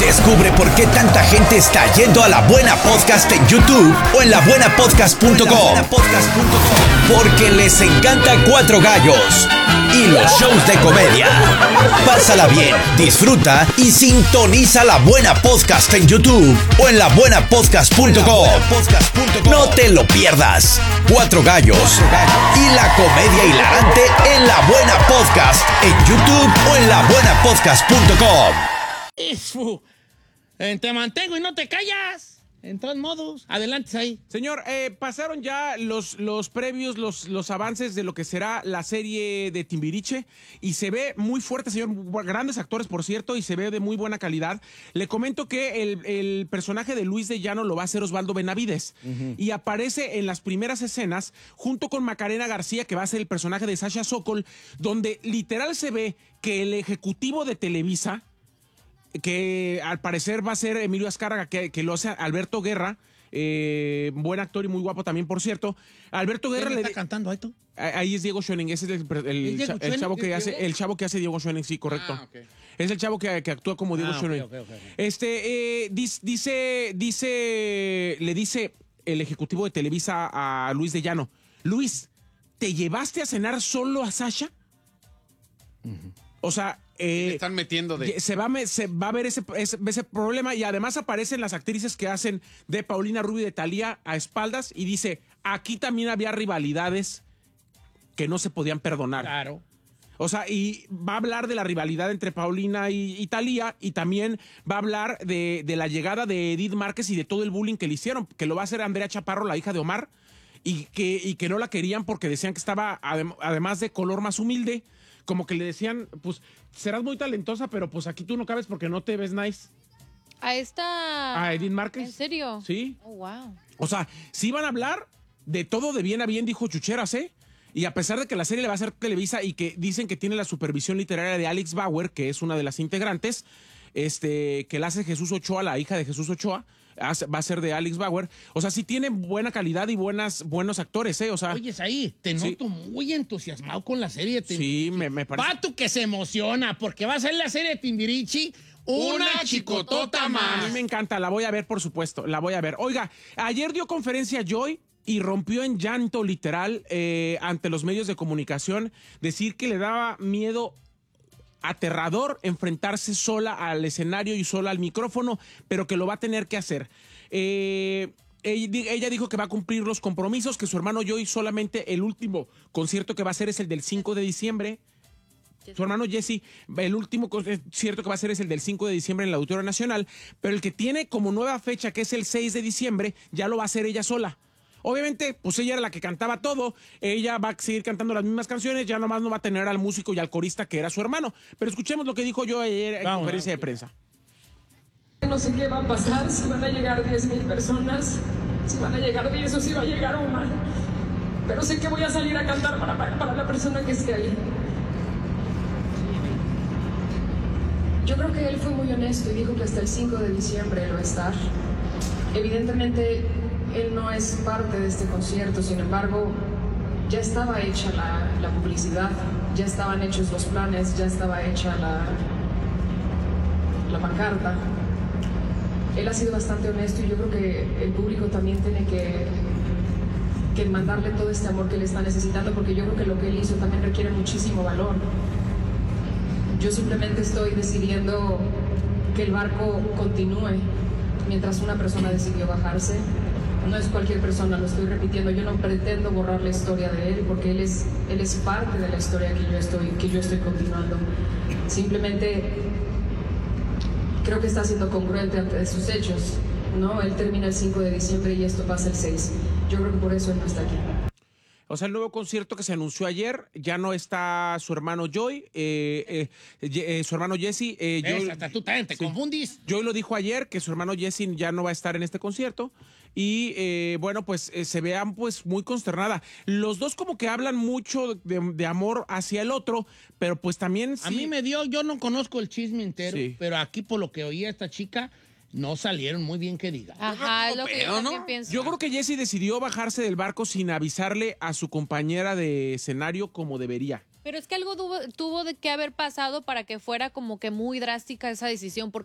Descubre por qué tanta gente está yendo a La Buena Podcast en YouTube o en labuenapodcast.com. Porque les encanta Cuatro Gallos y los shows de comedia. Pásala bien, disfruta y sintoniza La Buena Podcast en YouTube o en labuenapodcast.com. No te lo pierdas. Cuatro Gallos y la comedia hilarante en La Buena Podcast en YouTube o en labuenapodcast.com. Te mantengo y no te callas. En todos modos, adelante ahí. Señor, pasaron ya los previos, los avances de lo que será la serie de Timbiriche y se ve muy fuerte, señor. Grandes actores, por cierto, y se ve de muy buena calidad. Le comento que el personaje de Luis de Llano lo va a hacer Osvaldo Benavides y aparece en las primeras escenas junto con Macarena García, que va a ser el personaje de Sasha Sokol, donde literal se ve que el ejecutivo de Televisa, que al parecer va a ser Emilio Azcárraga, que lo hace Alberto Guerra, buen actor y muy guapo también, por cierto. Alberto Guerra ¿Quién está cantando ahí tú? Ahí es Diego Schoening, ese es el chavo que hace Diego Schoening, sí, correcto. Ah, okay. Es el chavo que actúa como Diego Schoening. Okay. Le dice el ejecutivo de Televisa a Luis de Llano: Luis, ¿te llevaste a cenar solo a Sasha? O sea, le están metiendo de... se va a ver ese problema, y además aparecen las actrices que hacen de Paulina Rubio y de Thalía a espaldas y dice: aquí también había rivalidades que no se podían perdonar. Claro. O sea, y va a hablar de la rivalidad entre Paulina y Thalía, y también va a hablar de la llegada de Edith Márquez y de todo el bullying que le hicieron, que lo va a hacer Andrea Chaparro, la hija de Omar, y que no la querían porque decían que estaba, además de color más humilde, como que le decían, pues, serás muy talentosa, pero pues aquí tú no cabes porque no te ves nice. ¿A Edith Márquez? ¿En serio? Sí. Oh, wow. O sea, sí van a hablar de todo de bien a bien, dijo Chucheras, ¿eh? Y a pesar de que la serie le va a hacer Televisa y que dicen que tiene la supervisión literaria de Alex Bauer, que es una de las integrantes, que la hace Jesús Ochoa, la hija de Jesús Ochoa, va a ser de Alex Bauer. O sea, sí tiene buena calidad y buenos actores, ¿eh? O sea, Oyes ahí, te noto muy entusiasmado con la serie. Sí, me parece. Pato que se emociona porque va a ser la serie de Timbiriche una chicotota más. A mí me encanta, la voy a ver, por supuesto, la voy a ver. Oiga, ayer dio conferencia Joy y rompió en llanto literal ante los medios de comunicación, decir que le daba miedo aterrador enfrentarse sola al escenario y sola al micrófono, pero que lo va a tener que hacer. Ella dijo que va a cumplir los compromisos, que su hermano Joy solamente el último concierto que va a hacer es el del 5 de diciembre. Su hermano Jesse, el último concierto que va a hacer es el del 5 de diciembre en el Auditorio Nacional, pero el que tiene como nueva fecha, que es el 6 de diciembre, ya lo va a hacer ella sola. Obviamente, pues ella era la que cantaba todo, ella va a seguir cantando las mismas canciones, ya nomás no va a tener al músico y al corista que era su hermano. Pero escuchemos lo que dijo yo ayer en conferencia de prensa. No sé qué va a pasar, si van a llegar 10,000 personas, si van a llegar 10 o si va a llegar una. Pero sé que voy a salir a cantar para la persona que esté ahí. Yo creo que él fue muy honesto y dijo que hasta el 5 de diciembre él va a estar. Evidentemente, él no es parte de este concierto, sin embargo, ya estaba hecha la publicidad, ya estaban hechos los planes, ya estaba hecha la pancarta. Él ha sido bastante honesto y yo creo que el público también tiene que mandarle todo este amor que le está necesitando, porque yo creo que lo que él hizo también requiere muchísimo valor. Yo simplemente estoy decidiendo que el barco continúe mientras una persona decidió bajarse. No es cualquier persona, lo estoy repitiendo. Yo no pretendo borrar la historia de él porque él es parte de la historia que yo estoy continuando. Simplemente creo que está siendo congruente ante sus hechos, ¿no? Él termina el 5 de diciembre y esto pasa el 6. Yo creo que por eso él no está aquí. O sea, el nuevo concierto que se anunció ayer, ya no está su hermano Joy, su hermano Jesse. Hasta tú también te confundís. Joy lo dijo ayer, que su hermano Jesse ya no va a estar en este concierto. Y bueno, pues se vean pues muy consternada. Los dos como que hablan mucho de amor hacia el otro, pero pues también sí. A mí yo no conozco el chisme entero, Sí. pero aquí por lo que oía esta chica, no salieron muy bien que diga. Ajá, es lo que yo también pienso. Yo creo que Jesse decidió bajarse del barco sin avisarle a su compañera de escenario como debería. Pero es que algo tuvo de que haber pasado para que fuera como que muy drástica esa decisión,